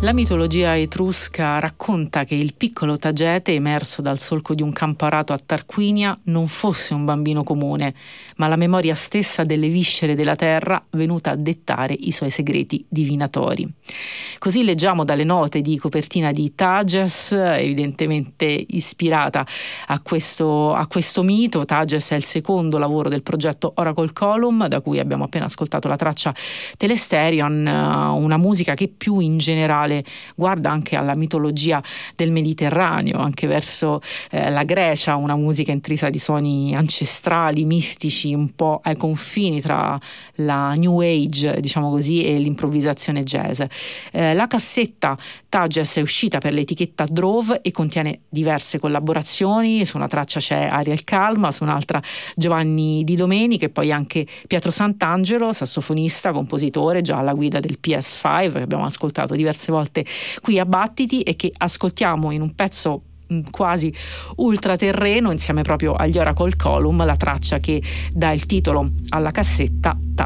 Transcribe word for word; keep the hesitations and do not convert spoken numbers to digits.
La mitologia etrusca racconta che il piccolo Tagete, emerso dal solco di un campo arato a Tarquinia, non fosse un bambino comune, ma la memoria stessa delle viscere della terra venuta a dettare i suoi segreti divinatori. Così leggiamo dalle note di copertina di Tages, evidentemente ispirata a questo, a questo mito. Tages è il secondo lavoro del progetto Oracle Column, da cui abbiamo appena ascoltato la traccia Telesterion, una musica che più in generale guarda anche alla mitologia del Mediterraneo, anche verso eh, la Grecia, una musica intrisa di suoni ancestrali, mistici, un po' ai confini tra la New Age, diciamo così, e l'improvvisazione jazz. Eh, la cassetta Tages è uscita per l'etichetta Drove e contiene diverse collaborazioni. Su una traccia c'è Ariel Calma, su un'altra Giovanni Di Domenico e poi anche Pietro Sant'Angelo, sassofonista, compositore, già alla guida del P S cinque, che abbiamo ascoltato diverse volte qui a Battiti e che ascoltiamo in un pezzo quasi ultraterreno insieme proprio agli Oracle Column, la traccia che dà il titolo alla cassetta